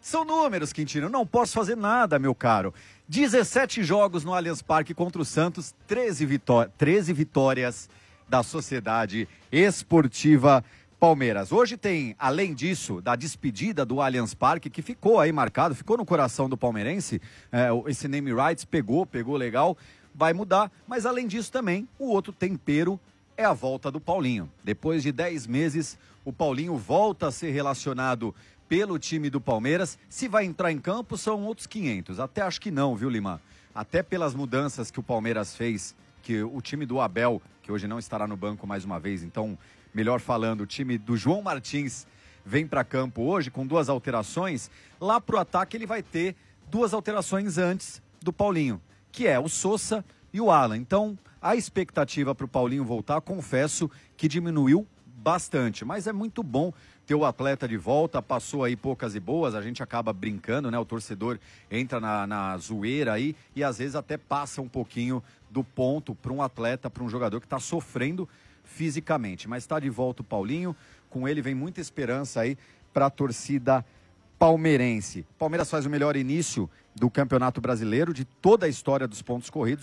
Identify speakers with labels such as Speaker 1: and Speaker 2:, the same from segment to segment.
Speaker 1: São números, Quintino, não posso fazer nada, meu caro. 17 jogos no Allianz Parque contra o Santos, 13 vitórias da Sociedade Esportiva Palmeiras. Hoje tem, além disso, da despedida do Allianz Parque, que ficou aí marcado, ficou no coração do palmeirense, esse name rights pegou legal, vai mudar, mas além disso também, o outro tempero é a volta do Paulinho. Depois de 10 meses, o Paulinho volta a ser relacionado pelo time do Palmeiras. Se vai entrar em campo, são outros 500. Até acho que não, viu, Lima? Até pelas mudanças que o Palmeiras fez, que o time do Abel, que hoje não estará no banco mais uma vez, então, melhor falando, o time do João Martins vem para campo hoje com 2 alterações. Lá pro ataque ele vai ter 2 alterações antes do Paulinho, que é o Sousa e o Alan. Então, a expectativa para o Paulinho voltar, confesso que diminuiu bastante, mas é muito bom ter o atleta de volta. Passou aí poucas e boas, a gente acaba brincando, né? O torcedor entra na zoeira aí e às vezes até passa um pouquinho do ponto para um atleta, para um jogador que está sofrendo fisicamente. Mas está de volta o Paulinho, com ele vem muita esperança aí para a torcida palmeirense. Palmeiras faz o melhor início do Campeonato Brasileiro de toda a história dos pontos corridos,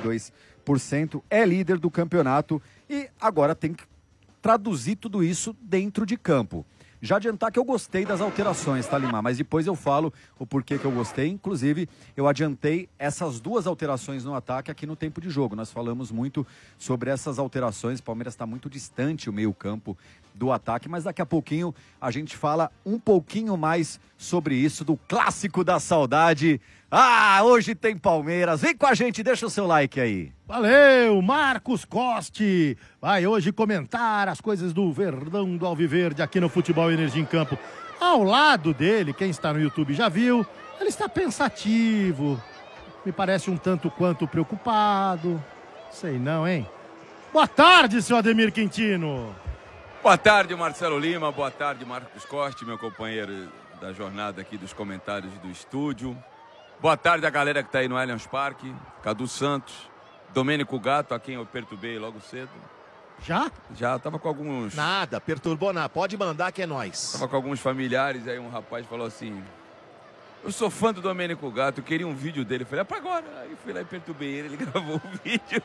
Speaker 1: 82%, é líder do campeonato e agora tem que traduzir tudo isso dentro de campo. Já adiantar que eu gostei das alterações, tá, Lima? Mas depois eu falo o porquê que eu gostei. Inclusive, eu adiantei essas 2 alterações no ataque aqui no tempo de jogo. Nós falamos muito sobre essas alterações. O Palmeiras está muito distante o meio-campo do ataque, mas daqui a pouquinho a gente fala um pouquinho mais sobre isso, do clássico da saudade. Ah, hoje tem Palmeiras. Vem com a gente, deixa o seu like aí.
Speaker 2: Valeu, Marcos Coste vai hoje comentar as coisas do Verdão do Alviverde aqui no Futebol Energia em Campo. Ao lado dele, quem está no YouTube já viu, ele está pensativo, me parece um tanto quanto preocupado, sei não, hein? Boa tarde, seu Ademir Quintino.
Speaker 3: Boa tarde, Marcelo Lima, boa tarde, Marcos Coste, meu companheiro da jornada aqui dos comentários do estúdio. Boa tarde a galera que está aí no Allianz Parque, Cadu Santos, Domênico Gato, a quem eu perturbei logo cedo.
Speaker 2: Já?
Speaker 3: Já, tava com alguns...
Speaker 4: Nada, perturbou nada, pode mandar que é nóis.
Speaker 3: Tava com alguns familiares, aí um rapaz falou assim, eu sou fã do Domênico Gato, eu queria um vídeo dele. Eu falei, para agora. Aí fui lá e perturbei ele gravou o vídeo.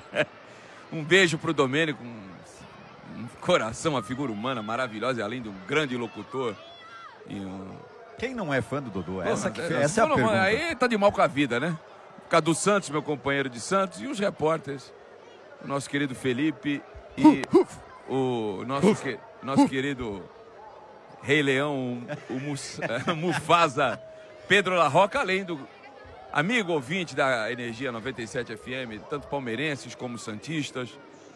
Speaker 3: Um beijo pro Domênico, um coração, uma figura humana maravilhosa, além de um grande locutor. E
Speaker 1: Quem não é fã do Dodô? Essa é a
Speaker 3: pergunta.
Speaker 1: pergunta.
Speaker 3: Aí tá de mal com a vida, né? Cadu Santos, meu companheiro de Santos, e os repórteres, o nosso querido Felipe e o nosso querido Rei Leão, o Mufasa, Pedro La Roca, além do amigo ouvinte da Energia 97 FM, tanto palmeirenses como santistas.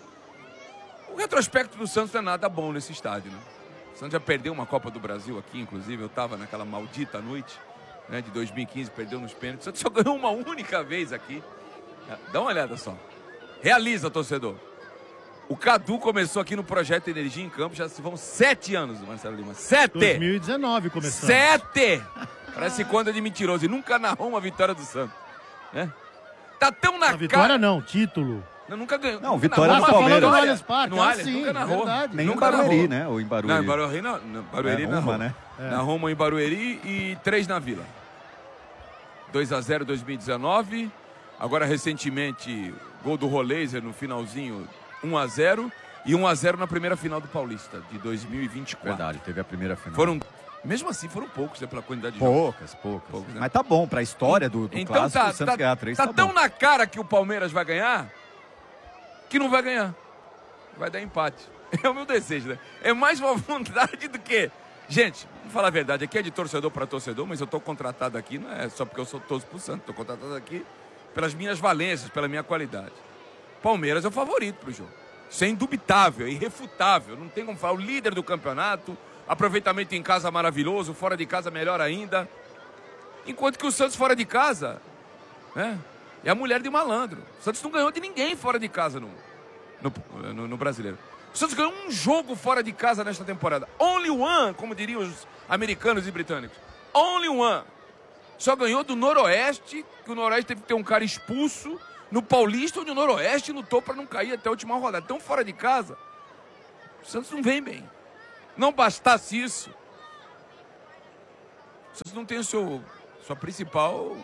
Speaker 3: O retrospecto do Santos não é nada bom nesse estádio, né? O Santos já perdeu uma Copa do Brasil aqui, inclusive, eu estava naquela maldita noite, né, de 2015, perdeu nos pênaltis. O Santos só ganhou uma única vez aqui. Dá uma olhada só. Realiza, torcedor. O Cadu começou aqui no Projeto Energia em Campo, já se vão 7 anos, Marcelo Lima. 7!
Speaker 2: 2019 começou.
Speaker 3: 7! Parece conta de mentiroso. E nunca narrou uma vitória do Santos. Né? Tá tão na cara...
Speaker 2: Vitória não, título.
Speaker 3: Não, nunca ganhou.
Speaker 1: Não, vitória do
Speaker 2: Palmeiras.
Speaker 1: Palmeiras.
Speaker 2: No Allianz Parque,
Speaker 3: No Allianz,
Speaker 2: sim,
Speaker 3: nunca narrou.
Speaker 2: verdade.
Speaker 1: Nem em
Speaker 3: Nunca
Speaker 1: Barueri,
Speaker 3: narrou.
Speaker 1: né? Ou em Barueri.
Speaker 3: Não, em Barueri não. Barueri narrou.
Speaker 1: Uma, né?
Speaker 3: Na Roma, em Barueri e 3 na Vila. 2-0 2019. Agora, recentemente, gol do Roleiser no finalzinho, 1-0. E 1-0 na primeira final do Paulista, de 2024.
Speaker 1: Verdade, teve a primeira final.
Speaker 3: Mesmo assim, foram poucos, né, pela quantidade de jogos.
Speaker 1: Poucas.
Speaker 3: Né?
Speaker 1: Mas tá bom, pra história do
Speaker 3: então,
Speaker 1: clássico, o Santos ganhar 3,
Speaker 3: tá tão
Speaker 1: bom.
Speaker 3: na cara que o Palmeiras vai ganhar, que não vai ganhar. Vai dar empate. É o meu desejo, né? É mais uma vontade do que... Gente, vou falar a verdade, aqui é de torcedor para torcedor, mas eu tô contratado aqui, não é só porque eu sou torço pro Santos, tô contratado aqui pelas minhas valências, pela minha qualidade. Palmeiras é o favorito pro jogo. Isso é indubitável, é irrefutável, não tem como falar. O líder do campeonato, aproveitamento em casa maravilhoso, fora de casa melhor ainda. Enquanto que o Santos fora de casa, né, é a mulher de malandro. O Santos não ganhou de ninguém fora de casa no Brasileiro. O Santos ganhou um jogo fora de casa nesta temporada. Only one, como diriam os americanos e britânicos. Only one. Só ganhou do Noroeste, que o Noroeste teve que ter um cara expulso. No Paulista, onde o Noroeste lutou para não cair até a última rodada. Então, fora de casa, o Santos não vem bem. Não bastasse isso, O Santos não tem sua principal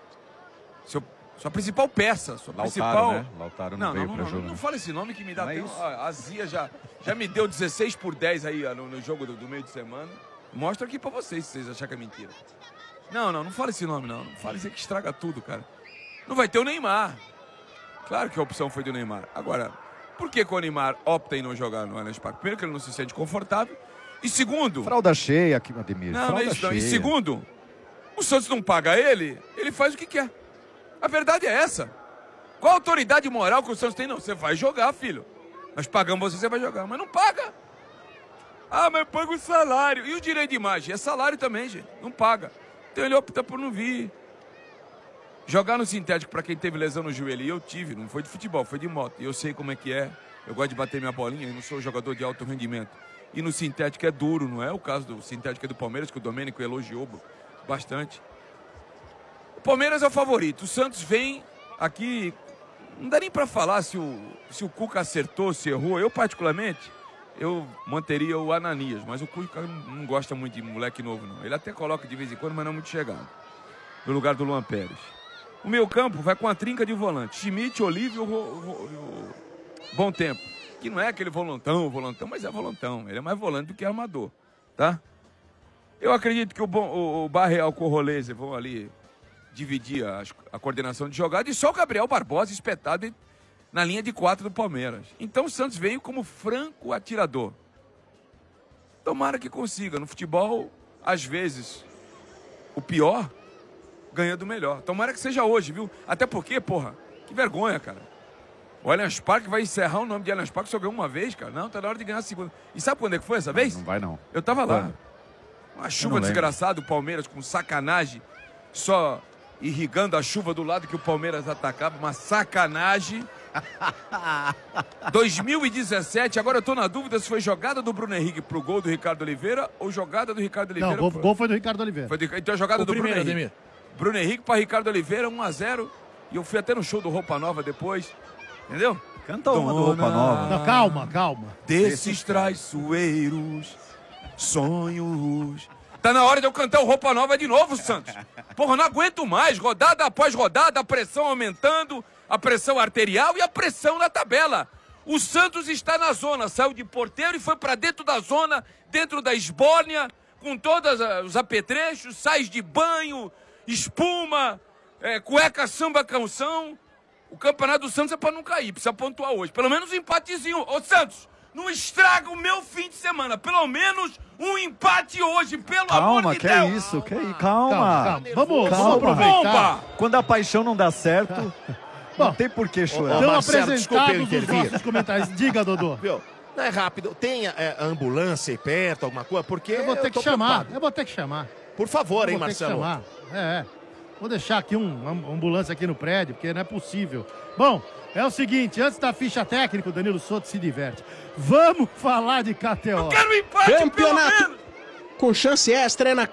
Speaker 3: peça. Sua
Speaker 1: Lautaro,
Speaker 3: principal...
Speaker 1: né? Lautaro não veio pra jogo.
Speaker 3: Não fala esse nome que me dá
Speaker 1: Não é
Speaker 3: até...
Speaker 1: isso?
Speaker 3: A Zia já me deu 16-10 aí no jogo do meio de semana. Mostro aqui pra vocês, se vocês acharem que é mentira. Não fala esse nome, não. Não fala isso aí que estraga tudo, cara. Não vai ter o Neymar. Claro que a opção foi do Neymar. Agora, por que o Neymar opta em não jogar no Allianz Parque? Primeiro que ele não se sente confortável. E segundo...
Speaker 1: Fralda cheia aqui, Ademir.
Speaker 3: Não é isso não. E segundo, o Santos não paga ele faz o que quer. A verdade é essa. Qual a autoridade moral que o Santos tem? Não, você vai jogar, filho. Nós pagamos você vai jogar. Mas não paga. Ah, mas paga o salário. E o direito de imagem? É salário também, gente. Não paga. Então ele opta por não vir. Jogar no sintético para quem teve lesão no joelho. E eu tive, não foi de futebol, foi de moto. E eu sei como é que é. Eu gosto de bater minha bolinha. Eu não sou jogador de alto rendimento. E no sintético é duro, não é o caso do sintético do Palmeiras, que o Domênico elogiou bastante. O Palmeiras é o favorito. O Santos vem aqui... Não dá nem para falar se o Cuca acertou, se errou. Eu, particularmente, eu manteria o Ananias. Mas o Cuca não gosta muito de moleque novo, não. Ele até coloca de vez em quando, mas não é muito chegado. No lugar do Luan Pérez. O meio campo vai com a trinca de volante. Schmidt, Olívio, Bom Tempo. Que não é aquele volantão, mas é volantão. Ele é mais volante do que armador, tá? Eu acredito que o Barreal com o Roleze vão ali dividir a coordenação de jogada e só o Gabriel Barbosa espetado na linha de 4 do Palmeiras. Então o Santos veio como franco atirador. Tomara que consiga. No futebol, às vezes, o pior ganha do melhor. Tomara que seja hoje, viu? Até porque, porra, que vergonha, cara. O Allianz Parque vai encerrar o nome de Allianz Parque, só ganhou uma vez, cara. Não, tá na hora de ganhar a segunda. E sabe quando é que foi essa vez?
Speaker 1: Não vai, não.
Speaker 3: Eu tava lá.
Speaker 1: Quando?
Speaker 3: Uma chuva desgraçada, o Palmeiras com sacanagem, só irrigando a chuva do lado que o Palmeiras atacava. Uma sacanagem. 2017, agora eu tô na dúvida se foi jogada do Bruno Henrique pro gol do Ricardo Oliveira ou jogada do Ricardo Oliveira.
Speaker 2: Não, o gol foi do Ricardo Oliveira.
Speaker 3: Então a jogada do Bruno Henrique. Bruno Henrique para Ricardo Oliveira, 1-0. E eu fui até no show do Roupa Nova depois. Entendeu?
Speaker 1: Canta uma do Roupa Nova.
Speaker 2: Não, calma.
Speaker 3: Desses traiçoeiros sonhos. Tá na hora de eu cantar o Roupa Nova de novo, Santos. Porra, não aguento mais. Rodada após rodada, a pressão aumentando, a pressão arterial e a pressão na tabela. O Santos está na zona, saiu de porteiro e foi pra dentro da zona, dentro da esbórnia, com todos os apetrechos, sais de banho, espuma, cueca, samba, canção. O campeonato do Santos é pra não cair, precisa pontuar hoje. Pelo menos um empatezinho. Ô, Santos, não estraga o meu fim de semana. Pelo menos um empate hoje, pelo amor de Deus.
Speaker 1: Calma, que é isso? Calma.
Speaker 2: Vamos aproveitar.
Speaker 3: Bomba!
Speaker 1: Quando a paixão não dá certo, não tem por que chorar.
Speaker 2: Estão
Speaker 4: Marcelo, desculpa eu
Speaker 2: apresentados os
Speaker 4: intervir.
Speaker 2: nossos comentários. Diga, Dodô.
Speaker 4: Viu? Não é rápido. Tem ambulância aí perto, alguma coisa? Porque
Speaker 2: Eu vou ter que
Speaker 4: tô
Speaker 2: chamar.
Speaker 4: preocupado. Por favor, hein,
Speaker 2: Vou ter que
Speaker 4: Marcelo?
Speaker 2: chamar. Vou deixar aqui uma ambulância aqui no prédio, porque não é possível. Bom, é o seguinte, antes da ficha técnica, o Danilo Souto se diverte. Vamos falar de KTO.
Speaker 3: Quero um empate,
Speaker 5: Campeonato
Speaker 3: pelo menos.
Speaker 5: com chance extra é na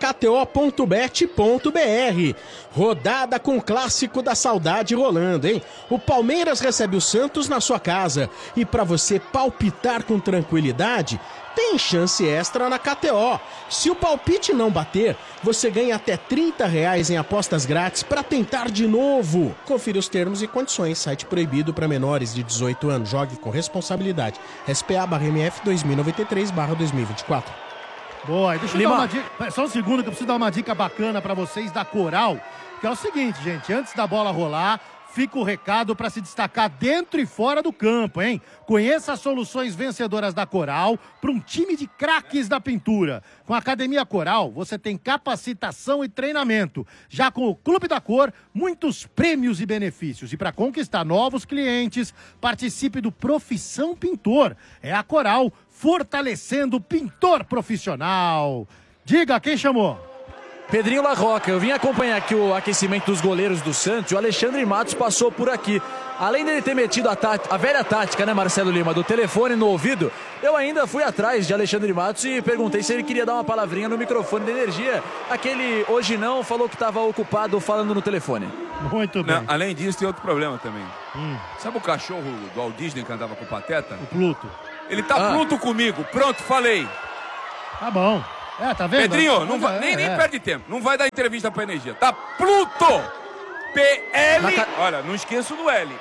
Speaker 5: KTO.bet.br. Rodada com o clássico da saudade rolando, hein? O Palmeiras recebe o Santos na sua casa. E para você palpitar com tranquilidade, tem chance extra na KTO. Se o palpite não bater, você ganha até R$30 em apostas grátis para tentar de novo. Confira os termos e condições. Site proibido para menores de 18 anos. Jogue com responsabilidade. SPA/MF 2093/2024.
Speaker 2: Boa, deixa eu dar uma dica. Só um segundo que eu preciso dar uma dica bacana pra vocês da Coral, que é o seguinte, gente, antes da bola rolar, fica o recado pra se destacar dentro e fora do campo, hein? Conheça as soluções vencedoras da Coral para um time de craques da pintura. Com a Academia Coral, você tem capacitação e treinamento. Já com o Clube da Cor, muitos prêmios e benefícios. E para conquistar novos clientes, participe do Profissão Pintor. É a Coral fortalecendo o pintor profissional. Diga, quem chamou?
Speaker 6: Pedrinho Larroca, eu vim acompanhar aqui o aquecimento dos goleiros do Santos e o Alexandre Matos passou por aqui. Além dele ter metido a velha tática, né, Marcelo Lima, do telefone no ouvido, eu ainda fui atrás de Alexandre Matos e perguntei se ele queria dar uma palavrinha no microfone de energia. Aquele hoje não falou que estava ocupado falando no telefone.
Speaker 2: Muito bem.
Speaker 3: Não, além disso, tem outro problema também. Sabe o cachorro do Walt Disney que andava com o Pateta?
Speaker 2: O Pluto.
Speaker 3: Ele tá Pluto comigo. Pronto, falei.
Speaker 2: Tá bom. Tá vendo?
Speaker 3: Pedrinho, não vai, nem perde tempo. Não vai dar entrevista pra Energia. Tá Pluto. PL. Olha, não esqueço do L.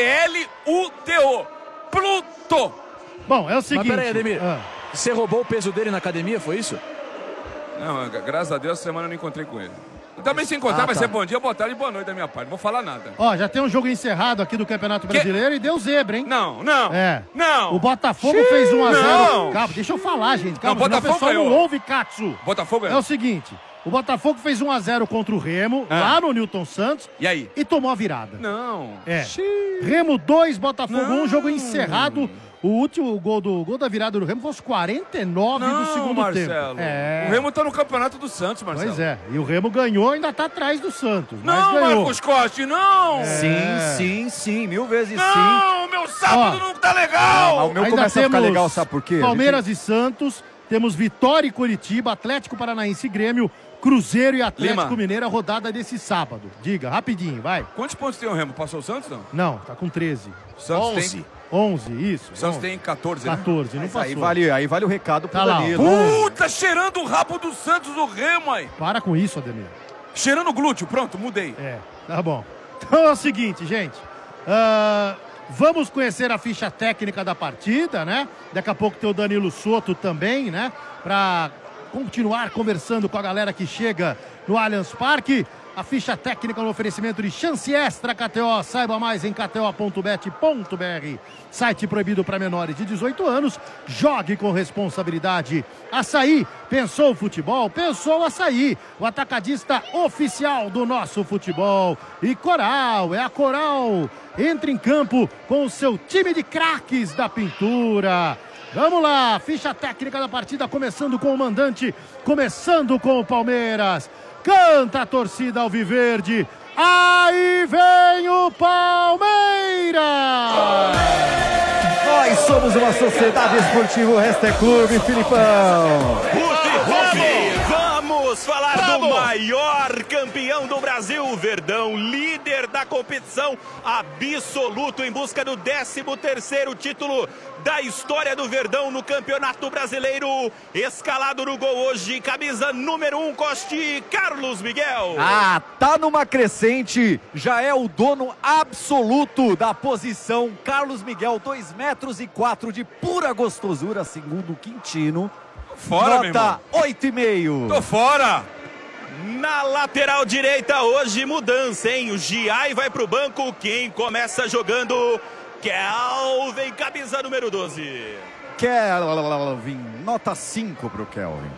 Speaker 3: PLUTO. Pluto.
Speaker 2: Bom, é o seguinte.
Speaker 6: Mas peraí, Ademir. Você roubou o peso dele na academia, foi isso?
Speaker 3: Não, graças a Deus, essa semana eu não encontrei com ele. Também se encontrar vai ser bom dia, boa tarde e boa noite da minha parte. Não vou falar nada.
Speaker 2: Ó, já tem um jogo encerrado aqui do Campeonato Brasileiro e deu zebra, hein?
Speaker 3: Não.
Speaker 2: Não. O Botafogo fez 1-0. Calma, deixa eu falar, gente. Calma,
Speaker 3: não, Botafogo
Speaker 2: o pessoal
Speaker 3: ganhou.
Speaker 2: não ouve, Katsu.
Speaker 3: Botafogo
Speaker 2: É o seguinte, o Botafogo fez 1-0 contra o Remo, lá no Newton Santos.
Speaker 3: E aí?
Speaker 2: E tomou a virada.
Speaker 3: Não.
Speaker 2: Remo 2, Botafogo 1, jogo encerrado. O último gol da virada do Remo foi aos 49 do segundo
Speaker 3: Marcelo.
Speaker 2: tempo.
Speaker 3: O Remo tá no campeonato do Santos, Marcelo.
Speaker 2: Pois é, e o Remo ganhou, ainda tá atrás do Santos.
Speaker 3: Não,
Speaker 2: mas ganhou.
Speaker 3: Marcos Costa, não!
Speaker 1: Sim, 1000 vezes sim.
Speaker 3: Não, meu sábado não tá legal!
Speaker 1: O meu começa a ficar legal, sabe por quê?
Speaker 2: Palmeiras e Santos, temos Vitória e Curitiba, Atlético Paranaense e Grêmio, Cruzeiro e Atlético Mineiro, a rodada desse sábado. Diga, rapidinho, vai.
Speaker 3: Quantos pontos tem o Remo? Passou o Santos, não?
Speaker 2: Não, tá com 13.
Speaker 3: Santos
Speaker 4: 11.
Speaker 3: tem...
Speaker 2: 11, isso.
Speaker 3: O Santos tem 14, né?
Speaker 2: 14, não passou.
Speaker 1: Aí vale o recado pro
Speaker 2: Tá lá,
Speaker 1: Danilo.
Speaker 3: Puta, cheirando o rabo do Santos, o Remo aí.
Speaker 2: Para com isso, Ademir.
Speaker 3: Cheirando o glúteo, pronto, mudei.
Speaker 2: Tá bom. Então é o seguinte, gente. Vamos conhecer a ficha técnica da partida, né? Daqui a pouco tem o Danilo Soto também, né? Pra continuar conversando com a galera que chega no Allianz Parque. A ficha técnica no oferecimento de Chance Extra KTO. Saiba mais em kto.bet.br. Site proibido para menores de 18 anos. Jogue com responsabilidade. Açaí. Pensou futebol? Pensou Açaí. O atacadista oficial do nosso futebol. E Coral. É a Coral. Entre em campo com o seu time de craques da pintura. Vamos lá. Ficha técnica da partida. Começando com o mandante. Começando com o Palmeiras. Canta a torcida alviverde. Aí vem o Palmeiras!
Speaker 1: Nós somos uma sociedade esportiva, o resto é clube, Filipão.
Speaker 7: Vamos falar do maior campeão do Brasil, Verdão, líder da competição absoluto em busca do 13º título da história do Verdão no Campeonato Brasileiro. Escalado no gol hoje, camisa número 1, Costi, Carlos Miguel.
Speaker 1: Tá numa crescente, já é o dono absoluto da posição. Carlos Miguel, 2,04 m de pura gostosura, segundo o Quintino.
Speaker 3: Fora, meu irmão.
Speaker 1: Nota 8,5.
Speaker 3: Tô fora.
Speaker 7: Na lateral direita hoje mudança, hein? O Giai vai pro banco, quem começa jogando... Kelvin, camisa número 12.
Speaker 1: Kelvin, nota 5 pro Kelvin.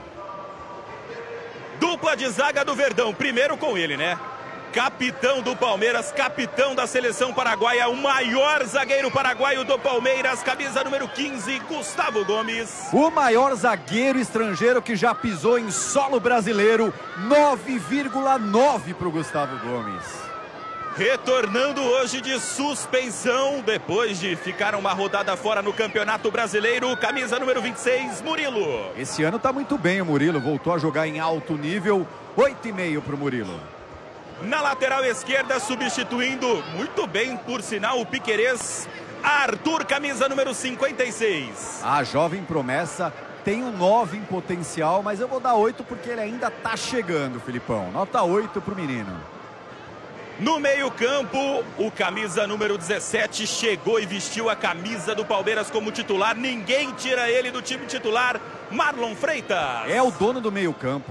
Speaker 7: Dupla de zaga do Verdão, primeiro com ele, né? Capitão do Palmeiras, capitão da seleção paraguaia, o maior zagueiro paraguaio do Palmeiras, camisa número 15, Gustavo Gomes.
Speaker 1: O maior zagueiro estrangeiro que já pisou em solo brasileiro, 9,9 pro Gustavo Gomes.
Speaker 7: Retornando hoje de suspensão, depois de ficar uma rodada fora no Campeonato Brasileiro, camisa número 26, Murilo.
Speaker 1: Esse ano tá muito bem o Murilo, voltou a jogar em alto nível, 8,5 pro Murilo.
Speaker 7: Na lateral esquerda, substituindo, muito bem, por sinal, o piquerês, Arthur, camisa número 56.
Speaker 1: A jovem promessa tem um 9 em potencial, mas eu vou dar 8 porque ele ainda tá chegando, Filipão. Nota 8 pro menino.
Speaker 7: No meio-campo, o camisa número 17 chegou e vestiu a camisa do Palmeiras como titular. Ninguém tira ele do time titular, Marlon Freitas.
Speaker 1: É o dono do meio-campo.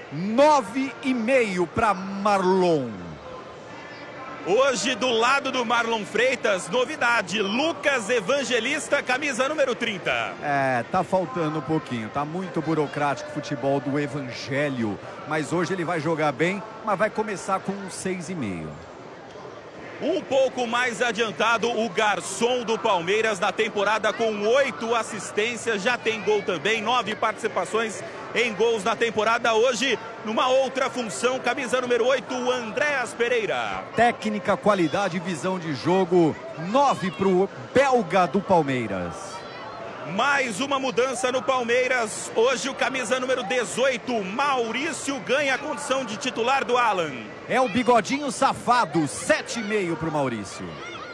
Speaker 1: 9,5 para Marlon.
Speaker 7: Hoje, do lado do Marlon Freitas, novidade, Lucas Evangelista, camisa número 30.
Speaker 1: Tá faltando um pouquinho, tá muito burocrático o futebol do Evangelho, mas hoje ele vai jogar bem, mas vai começar com um 6,5.
Speaker 7: Um pouco mais adiantado, o garçom do Palmeiras na temporada com 8 assistências, já tem gol também, 9 participações em gols na temporada. Hoje, numa outra função, camisa número 8, o Andréas Pereira.
Speaker 1: Técnica, qualidade e visão de jogo, 9 pro belga do Palmeiras.
Speaker 7: Mais uma mudança no Palmeiras. Hoje o camisa número 18, Maurício, ganha a condição de titular do Alan.
Speaker 1: É o bigodinho safado, 7,5 pro Maurício.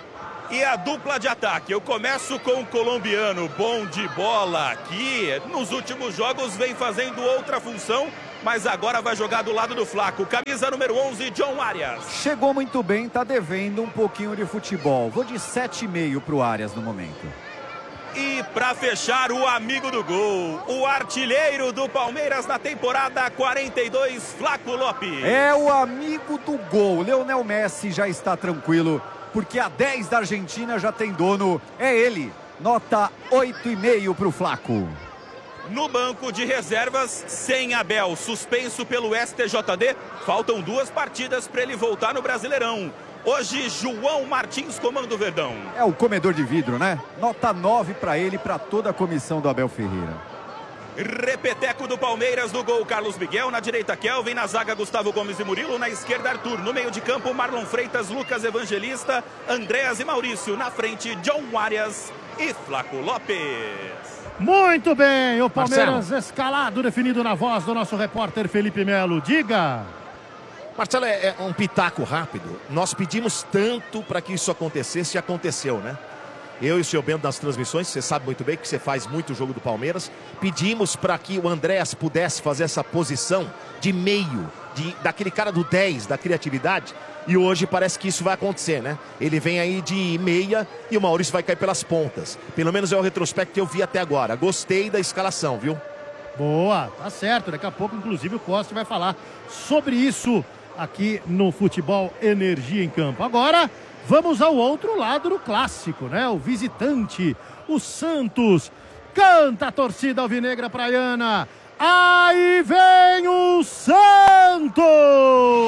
Speaker 7: E a dupla de ataque, eu começo com o colombiano, bom de bola, que nos últimos jogos vem fazendo outra função, mas agora vai jogar do lado do Flaco. Camisa número 11, John Arias.
Speaker 1: Chegou muito bem, tá devendo um pouquinho de futebol. Vou de 7,5 pro Arias no momento.
Speaker 7: E para fechar, o amigo do gol, o artilheiro do Palmeiras na temporada 42, Flaco Lopes.
Speaker 1: É o amigo do gol. Lionel Messi já está tranquilo, porque a 10 da Argentina já tem dono. É ele. Nota 8,5 pro Flaco.
Speaker 7: No banco de reservas, sem Abel, suspenso pelo STJD. Faltam 2 partidas para ele voltar no Brasileirão. Hoje, João Martins comanda o Verdão.
Speaker 1: É o comedor de vidro, né? Nota 9 para ele e para toda a comissão do Abel Ferreira.
Speaker 7: Repeteco do Palmeiras, no gol Carlos Miguel, na direita Kelvin, na zaga Gustavo Gomes e Murilo, na esquerda Arthur, no meio de campo Marlon Freitas, Lucas Evangelista, Andréas e Maurício, na frente John Arias e Flaco Lopes.
Speaker 2: Muito bem, o Palmeiras
Speaker 4: Marcelo.
Speaker 2: escalado, definido na voz do nosso repórter Felipe Melo. Diga!
Speaker 4: Marcelo, é um pitaco rápido. Nós pedimos tanto para que isso acontecesse e aconteceu, né? Eu e o seu Bento nas transmissões, você sabe muito bem que você faz muito o jogo do Palmeiras. Pedimos para que o Andréas pudesse fazer essa posição de meio, daquele cara do 10, da criatividade. E hoje parece que isso vai acontecer, né? Ele vem aí de meia e o Maurício vai cair pelas pontas. Pelo menos é o retrospecto que eu vi até agora. Gostei da escalação, viu?
Speaker 2: Boa, tá certo. Daqui a pouco, inclusive, o Costa vai falar sobre isso aqui no Futebol Energia em Campo. Agora, vamos ao outro lado do clássico, né? O visitante, o Santos. Canta a torcida alvinegra praiana. Aí vem o Santos!